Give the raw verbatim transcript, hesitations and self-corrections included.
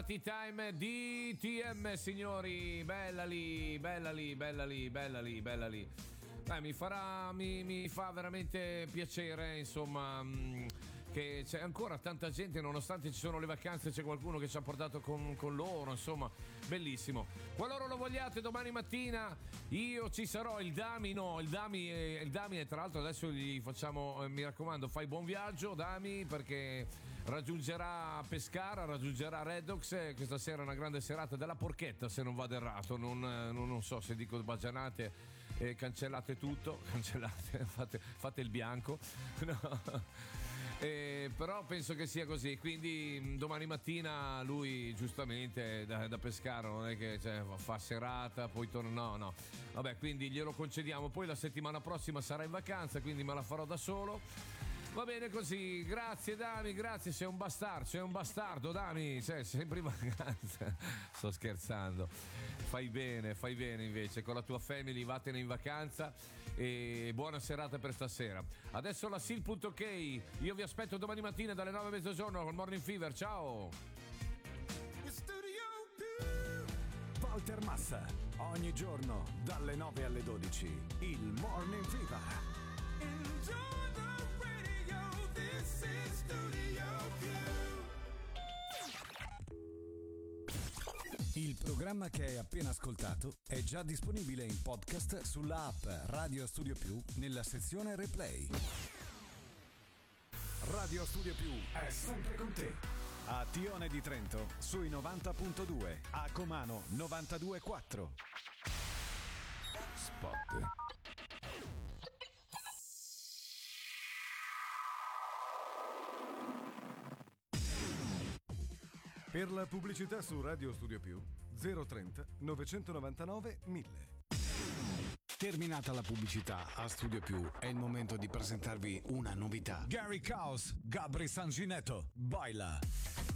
Party Time D T M, signori. Bella lì, bella lì, bella lì, bella lì, bella lì. Eh, mi farà, mi, mi fa veramente piacere, insomma, mh, che c'è ancora tanta gente, nonostante ci sono le vacanze, c'è qualcuno che ci ha portato con, con loro, insomma, bellissimo. Qualora lo vogliate, domani mattina io ci sarò. Il Dami no, il Dami, eh, il Dami e tra l'altro adesso gli facciamo, eh, mi raccomando, fai buon viaggio Dami, perché raggiungerà Pescara, raggiungerà Redox, eh, questa sera è una grande serata della porchetta, se non vado errato, non, eh, non, non so se dico bagianate. Eh, cancellate tutto, cancellate, fate, fate il bianco, no. Eh, però penso che sia così, quindi domani mattina lui giustamente da, da Pescara non è che cioè, fa serata, poi torna, no no, vabbè, quindi glielo concediamo, poi la settimana prossima sarà in vacanza, quindi me la farò da solo. Va bene così, grazie Dami, grazie, sei un bastardo, sei un bastardo Dami, sei sempre in vacanza. Sto scherzando, fai bene, fai bene invece, con la tua family vattene in vacanza e buona serata per stasera. Adesso la Sil punto ok, io vi aspetto domani mattina dalle nove a mezzogiorno col Morning Fever, ciao! Walter Massa, ogni giorno dalle nove alle dodici, il Morning Fever. Il programma che hai appena ascoltato è già disponibile in podcast sulla app Radio Studio Più nella sezione Replay. Radio Studio Più è sempre con te. A Tione di Trento sui novanta punto due, a Comano novantadue virgola quattro. Spot. Per la pubblicità su Radio Studio Più zero trenta novecentonovantanove mille. Terminata la pubblicità a Studio Più è il momento di presentarvi una novità. Gary Caos, Gabri Sanginetto, baila.